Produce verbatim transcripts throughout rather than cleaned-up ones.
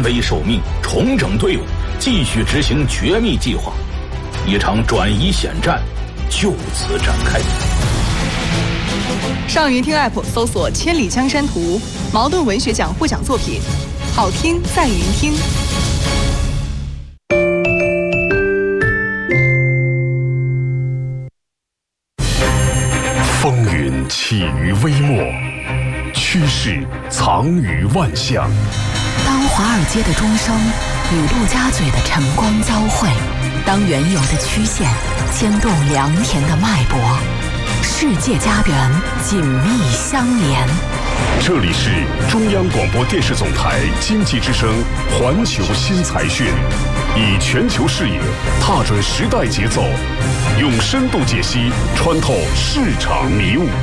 危受命，重整队伍，继续执行绝密计划。一场转移险战就此展开。 上云听 App 搜索《千里江山图》，茅盾文学奖获奖作品，好听在云听。 风云起于微末，趋势藏于万象。 当华尔街的钟声与陆家嘴的晨光交汇，当原有的曲线牵动良田的脉搏，世界家园紧密相连。 这里是中央广播电视总台经济之声环球新财讯，以全球视野踏准时代节奏，用深度解析穿透市场迷雾。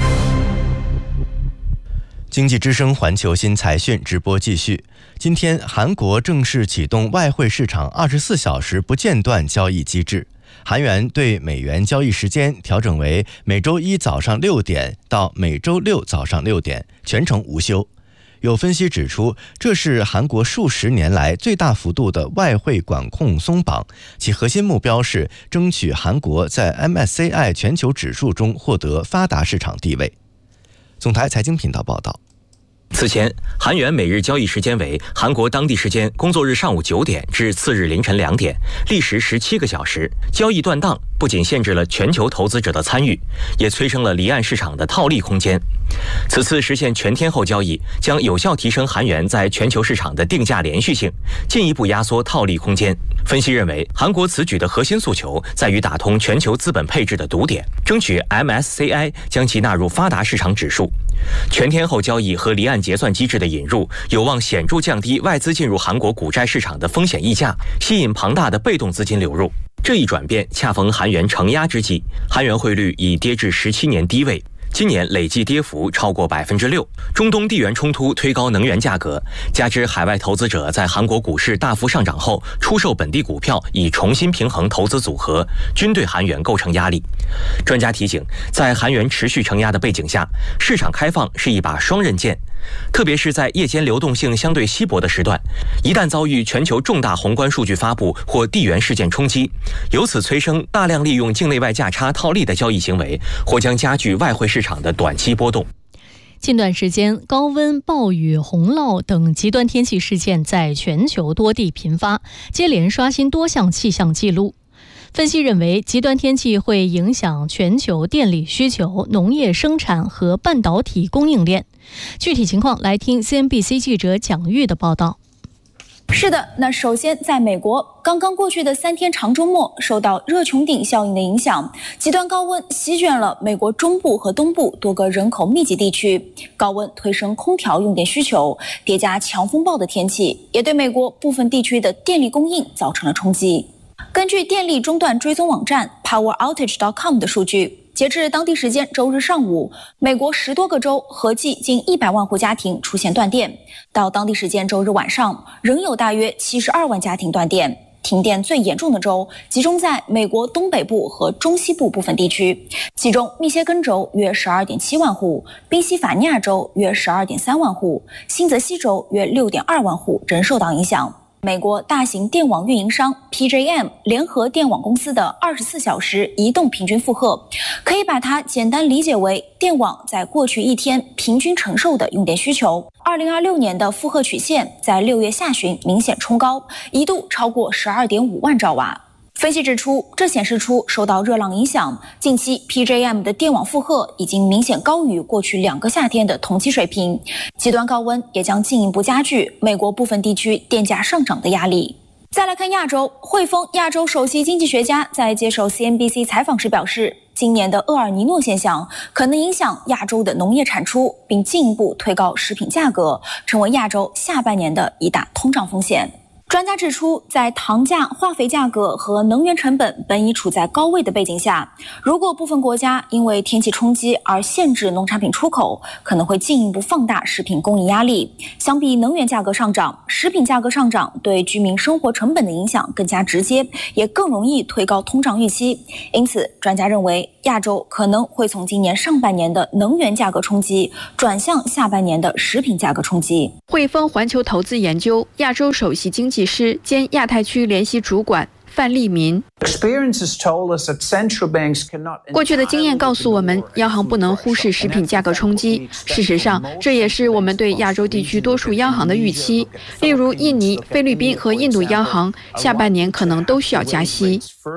经济之声环球新财讯直播继续。今天，韩国正式启动外汇市场二十四小时不间断交易机制，韩元对美元交易时间调整为每周一早上六点到每周六早上六点，全程无休。有分析指出，这是韩国数十年来最大幅度的外汇管控松绑，其核心目标是争取韩国在 M S C I 全球指数中获得发达市场地位。总台财经频道报道。 此前，韩元每日交易时间为韩国当地时间工作日上午九点至次日凌晨两点，历时十七个小时。交易断档不仅限制了全球投资者的参与，也催生了离岸市场的套利空间。此次实现全天候交易，将有效提升韩元在全球市场的定价连续性，进一步压缩套利空间。分析认为，韩国此举的核心诉求在于打通全球资本配置的堵点，争取 M S C I 将其纳入发达市场指数。全天候交易和离岸结算机制的引入，有望显著降低外资进入韩国股债市场的风险溢价，吸引庞大的被动资金流入。这一转变恰逢韩元承压之际，韩元汇率已跌至十七年低位。今年累计跌幅超过百分之六，中东地缘冲突推高能源价格，加之海外投资者在韩国股市大幅上涨后出售本地股票，以重新平衡投资组合，均对韩元构成压力。专家提醒，在韩元持续承压的背景下，市场开放是一把双刃剑，特别是在夜间流动性相对稀薄的时段，一旦遭遇全球重大宏观数据发布或地缘事件冲击，由此催生大量利用境内外价差套利的交易行为，或将加剧外汇市场的短期波动。 近段时间，高温、暴雨、洪涝等极端天气事件在全球多地频发，接连刷新多项气象记录。分析认为，极端天气会影响全球电力需求、农业生产和半导体供应链。具体情况来听 C N B C 记者蒋玉的报道。 是的，那首先在美国，刚刚过去的三天长周末受到热穹顶效应的影响，极端高温席卷了美国中部和东部多个人口密集地区，高温推升空调用电需求，叠加强风暴的天气，也对美国部分地区的电力供应造成了冲击。根据电力中断追踪网站 power outage dot com 的数据，截至当地时间周日上午，美国十多个州合计近一百万户家庭出现断电。到当地时间周日晚上，仍有大约七十二万家庭断电。停电最严重的州集中在美国东北部和中西部部分地区，其中密歇根州约 十二点七万户，宾夕法尼亚州约 十二点三万户，新泽西州约 六点二万户仍受到影响。美国大型电网运营商 P J M 联合电网公司的二十四小时移动平均负荷，可以把它简单理解为电网在过去一天平均承受的用电需求。二零二六年的负荷曲线在六月下旬明显冲高，一度超过 十二点五万兆瓦。分析指出，这显示出受到热浪影响，近期 P J M 的电网负荷已经明显高于过去两个夏天的同期水平，极端高温也将进一步加剧美国部分地区电价上涨的压力。再来看亚洲，汇丰亚洲首席经济学家在接受 C N B C 采访时表示，今年的厄尔尼诺现象可能影响亚洲的农业产出，并进一步推高食品价格，成为亚洲下半年的一大通胀风险。专家指出，在糖价、化肥价格和能源成本本已处在高位的背景下，如果部分国家因为天气冲击而限制农产品出口，可能会进一步放大食品供应压力。相比能源价格上涨，食品价格上涨对居民生活成本的影响更加直接，也更容易推高通胀预期。因此，专家认为亚洲可能会从今年上半年的能源价格冲击转向下半年的食品价格冲击。 汇丰环球投资研究亚洲首席经济师兼亚太区联席主管范立民，过去的经验告诉我们，央行不能忽视食品价格冲击。事实上，这也是我们对亚洲地区多数央行的预期，例如印尼、菲律宾和印度央行下半年可能都需要加息。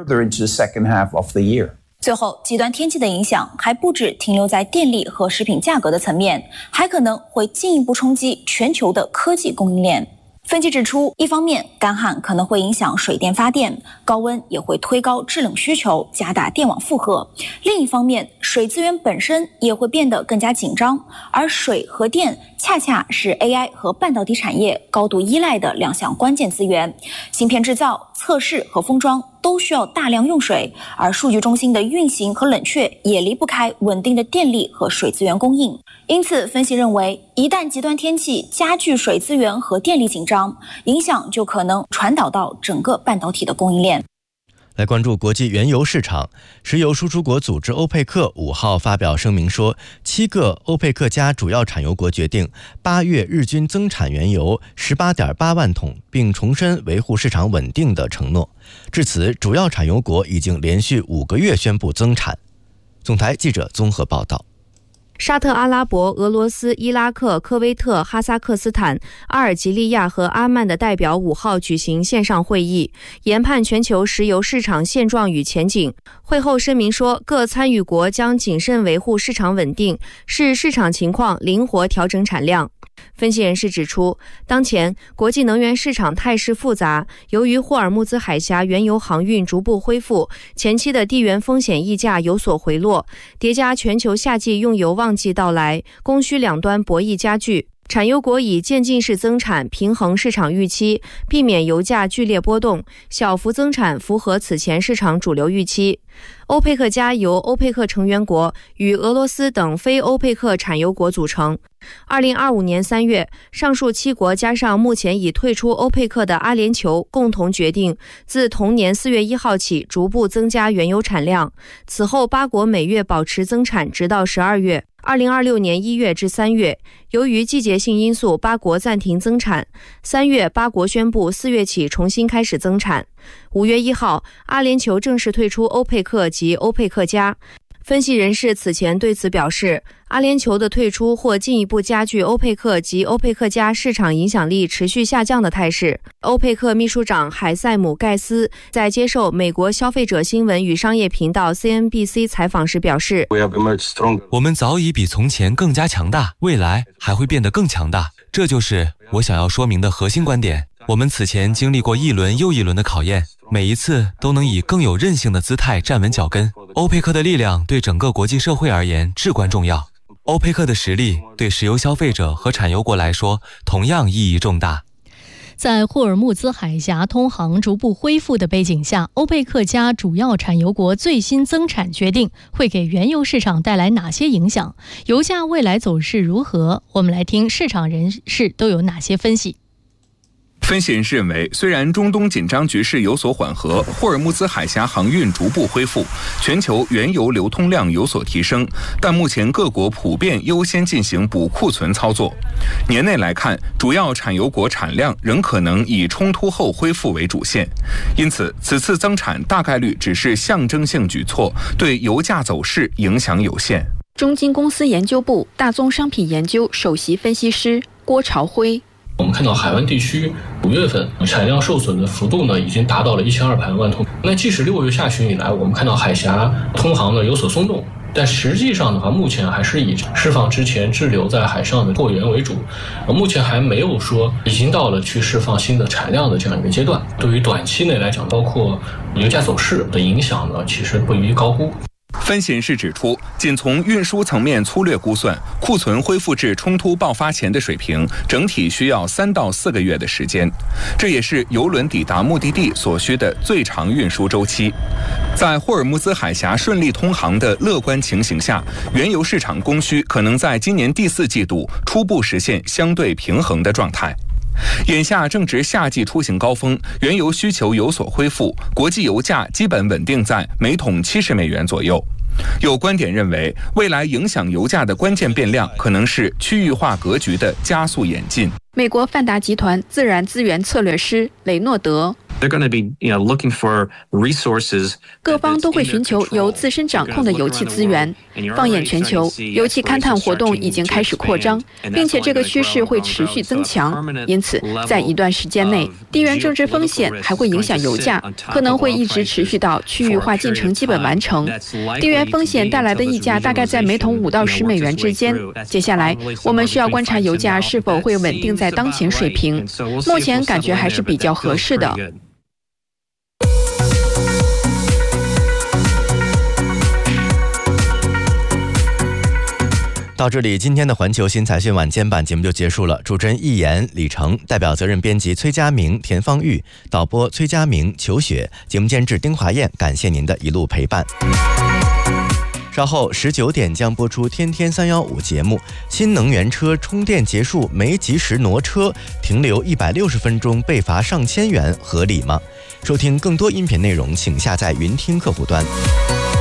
最后，极端天气的影响还不止停留在电力和食品价格的层面，还可能会进一步冲击全球的科技供应链。分析指出，一方面干旱可能会影响水电发电，高温也会推高制冷需求，加大电网负荷；另一方面，水资源本身也会变得更加紧张，而水和电恰恰是 A I 和半导体产业高度依赖的两项关键资源。芯片制造、测试和封装都需要大量用水，而数据中心的运行和冷却也离不开稳定的电力和水资源供应。因此，分析认为，一旦极端天气加剧水资源和电力紧张，影响就可能传导到整个半导体的供应链。 来关注国际原油市场，石油输出国组织欧佩克五号发表声明说，七个欧佩克加主要产油国决定八月日均增产原油 十八点八万桶，并重申维护市场稳定的承诺。至此，主要产油国已经连续五个月宣布增产。总台记者综合报道。 沙特阿拉伯、俄罗斯、伊拉克、科威特、哈萨克斯坦、阿尔及利亚和阿曼的代表五号举行线上会议，研判全球石油市场现状与前景。会后声明说，各参与国将谨慎维护市场稳定，视市场情况灵活调整产量。分析人士指出，当前国际能源市场态势复杂，由于霍尔木兹海峡原油航运逐步恢复，前期的地缘风险溢价有所回落，叠加全球夏季用油旺季到来，供需两端博弈加剧。产油国以渐进式增产平衡市场预期，避免油价剧烈波动，小幅增产符合此前市场主流预期。欧佩克加由欧佩克成员国与俄罗斯等非欧佩克产油国组成。二零二五年三月，上述七国加上目前已退出欧佩克的阿联酋，共同决定自同年四月一号起逐步增加原油产量。此后，八国每月保持增产，直到十二月。二零二六年一月至三月，由于季节性因素，八国暂停增产。三月，八国宣布四月起重新开始增产。五月一号，阿联酋正式退出欧佩克及欧佩克加。分析人士此前对此表示，阿联酋的退出或进一步加剧欧佩克及欧佩克加市场影响力持续下降的态势。欧佩克秘书长海塞姆·盖斯在接受美国消费者新闻与商业频道 C N B C 采访时表示， 我们早已比从前更加强大，未来还会变得更强大。这就是我想要说明的核心观点。我们此前经历过一轮又一轮的考验，每一次都能以更有韧性的姿态站稳脚跟。欧佩克的力量对整个国际社会而言至关重要，欧佩克的实力对石油消费者和产油国来说同样意义重大。 在霍尔木兹海峡通航逐步恢复的背景下，欧佩克加主要产油国最新增产决定会给原油市场带来哪些影响？油价未来走势如何？我们来听市场人士都有哪些分析。 分析人士认为，虽然中东紧张局势有所缓和，霍尔木兹海峡航运逐步恢复，全球原油流通量有所提升，但目前各国普遍优先进行补库存操作。年内来看，主要产油国产量仍可能以冲突后恢复为主线，因此此次增产大概率只是象征性举措，对油价走势影响有限。 中金公司研究部大宗商品研究首席分析师郭朝辉， 我们看到海湾地区五月份产量受损的幅度呢，已经达到了一千二百万桶。那即使六月下旬以来，我们看到海峡通航呢有所松动，但实际上的话，目前还是以释放之前滞留在海上的货源为主。目前还没有说已经到了去释放新的产量的这样一个阶段。对于短期内来讲，包括油价走势的影响呢，其实不宜高估。 分析人士指出，仅从运输层面粗略估算，库存恢复至冲突爆发前的水平，整体需要三到四个月的时间，这也是油轮抵达目的地所需的最长运输周期。在霍尔木兹海峡顺利通航的乐观情形下，原油市场供需可能在今年第四季度初步实现相对平衡的状态。眼下正值夏季出行高峰，原油需求有所恢复，国际油价基本稳定在每桶七十美元左右。 有观点认为，未来影响油价的关键变量可能是区域化格局的加速演进。 美国范达集团自然资源策略师雷诺德。 They're going to be, you know, looking for resources. 各方都会寻求由自身掌控的油气资源。放眼全球，油气勘探活动已经开始扩张，并且这个趋势会持续增强。因此，在一段时间内，地缘政治风险还会影响油价，可能会一直持续到区域化进程基本完成。地缘风险带来的溢价大概在每桶五到十美元之间。接下来，我们需要观察油价是否会稳定在当前水平。目前感觉还是比较合适的。 到这里，今天的环球新财讯晚间版节目就结束了。主持人易言、李成，代表责任编辑崔佳明、田方玉，导播崔佳明、裘雪，节目监制丁华燕。感谢您的一路陪伴。稍后十九点将播出《天天三幺五》节目。新能源车充电结束没及时挪车，停留一百六十分钟被罚上千元，合理吗？收听更多音频内容，请下载云听客户端。